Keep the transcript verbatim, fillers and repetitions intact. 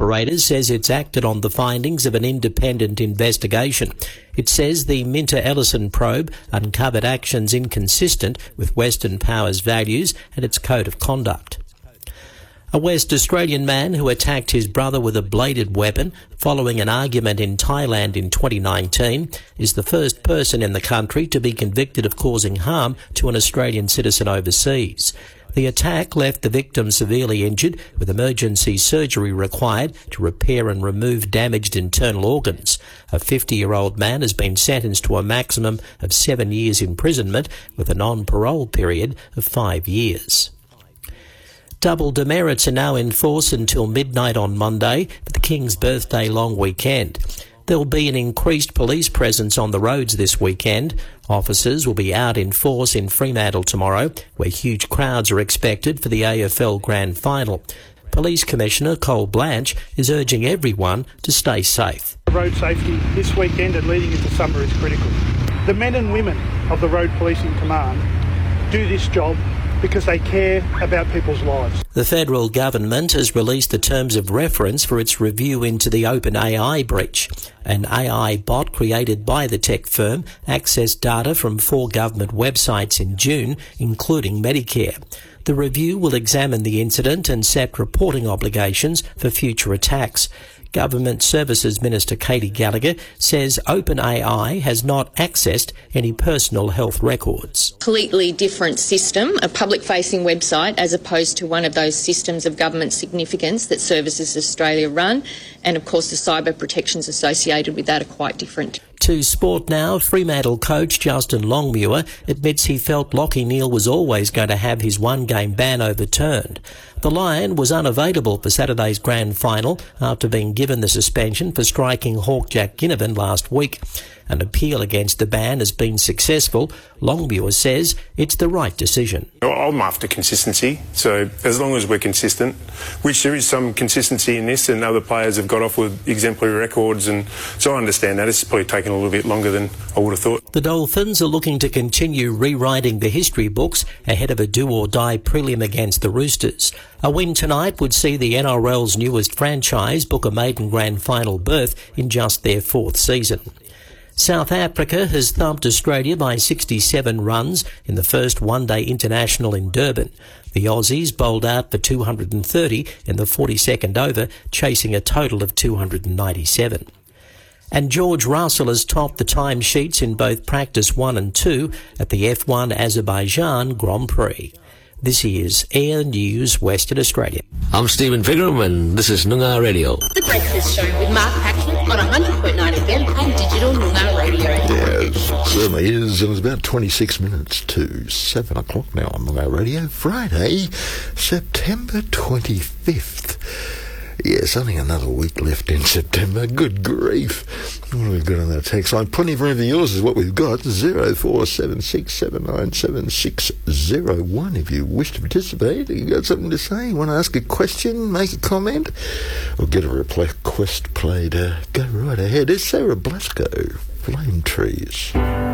operators says it's acted on the findings of an independent investigation. It says the Minter-Ellison probe uncovered actions inconsistent with Western Power's values and its code of conduct. A West Australian man who attacked his brother with a bladed weapon following an argument in Thailand in twenty nineteen is the first person in the country to be convicted of causing harm to an Australian citizen overseas. The attack left the victim severely injured, with emergency surgery required to repair and remove damaged internal organs. A fifty-year-old man has been sentenced to a maximum of seven years imprisonment with a non-parole period of five years. Double demerits are now in force until midnight on Monday for the King's birthday long weekend. There will be an increased police presence on the roads this weekend. Officers will be out in force in Fremantle tomorrow, where huge crowds are expected for the A F L Grand Final. Police Commissioner Cole Blanche is urging everyone to stay safe. Road safety this weekend and leading into summer is critical. The men and women of the Road Policing Command do this job because they care about people's lives. The federal government has released the terms of reference for its review into the OpenAI breach. An A I bot created by the tech firm accessed data from four government websites in June, including Medicare. The review will examine the incident and set reporting obligations for future attacks. Government Services Minister Katie Gallagher says OpenAI has not accessed any personal health records. Completely different system, a public-facing website, as opposed to one of those systems of government significance that Services Australia run, and of course the cyber protections associated with that are quite different. To sport now, Fremantle coach Justin Longmuir admits he felt Lachie Neale was always going to have his one-game ban overturned. The Lion was unavailable for Saturday's grand final after being given the suspension for striking Hawk Jack Ginnivan last week. An appeal against the ban has been successful. Longmuir says it's the right decision. I'm after consistency, so as long as we're consistent, which there is some consistency in this, and other players have got off with exemplary records, and so I understand that. It's probably taken a little bit longer than I would have thought. The Dolphins are looking to continue rewriting the history books ahead of a do-or-die prelim against the Roosters. A win tonight would see the N R L's newest franchise book a maiden grand final berth in just their fourth season. South Africa has thumped Australia by sixty-seven runs in the first one-day international in Durban. The Aussies bowled out for two hundred thirty in the forty-second over, chasing a total of two hundred ninety-seven. And George Russell has topped the timesheets in both practice one and two at the F one Azerbaijan Grand Prix. This is Air News Western Australia. I'm Stephen Figram and this is Noongar Radio. The Breakfast Show with Mark Patrick on one hundred point nine F M and digital Noongar Radio. Yeah, it certainly is. It was about twenty-six minutes to seven o'clock now on Noongar Radio. Friday, September twenty-fifth. Yes, only another week left in September. Good grief. What have we got on that text line? Plenty of room for yours is what we've got. zero four seven six seven nine seven six zero one if you wish to participate. You got something to say? You want to ask a question? Make a comment? Or get a request played? Uh, go right ahead. It's Sarah Blasco, Flame Trees.